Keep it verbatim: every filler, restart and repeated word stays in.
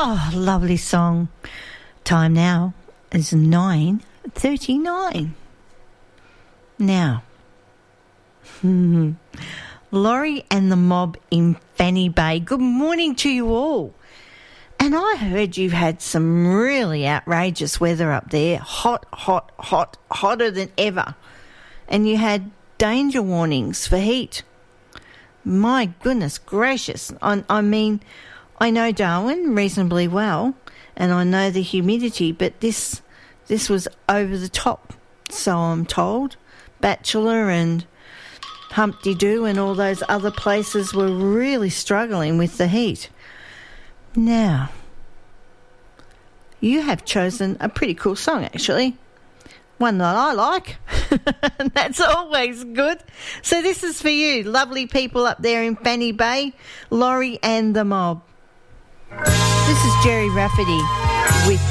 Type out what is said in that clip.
Oh, lovely song. Time now is nine thirty-nine. Now, Laurie and the mob in Fanny Bay. Good morning to you all. And I heard you've had some really outrageous weather up there. Hot, hot, hot, hotter than ever. And you had danger warnings for heat. My goodness gracious. I, I mean, I know Darwin reasonably well, and I know the humidity, but this this was over the top, so I'm told. Bachelor and Humpty-Doo and all those other places were really struggling with the heat. Now, you have chosen a pretty cool song, actually. One that I like. That's always good. So this is for you, lovely people up there in Fanny Bay, Laurie and the mob. This is Jerry Rafferty with